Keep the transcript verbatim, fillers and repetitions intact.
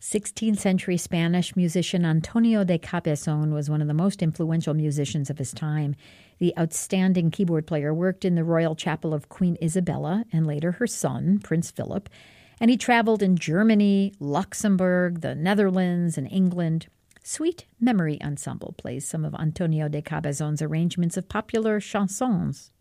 sixteenth century Spanish musician Antonio de Cabezon was one of the most influential musicians of his time. The outstanding keyboard player worked in the Royal Chapel of Queen Isabella and later her son, Prince Philip, and he traveled in Germany, Luxembourg, the Netherlands, and England. Sweet Memory Ensemble plays some of Antonio de Cabezon's arrangements of popular chansons.